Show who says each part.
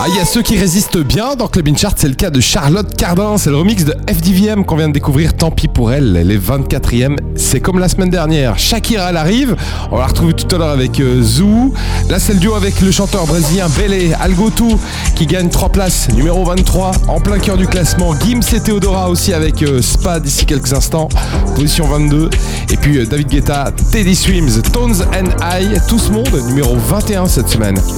Speaker 1: Ah, il y a ceux qui résistent bien dans Club In Chart, c'est le cas de Charlotte Cardin, c'est le remix de FDVM qu'on vient de découvrir, tant pis pour elle, elle est 24e, c'est comme la semaine dernière. Shakira elle arrive, on la retrouve tout à l'heure avec Zou, là c'est le duo avec le chanteur brésilien Belé Algotu qui gagne 3 places, numéro 23, en plein cœur du classement. Gims et Theodora aussi avec Spa d'ici quelques instants, position 22, et puis David Guetta, Teddy Swims, Tones and I, tout ce monde, numéro 21 cette semaine.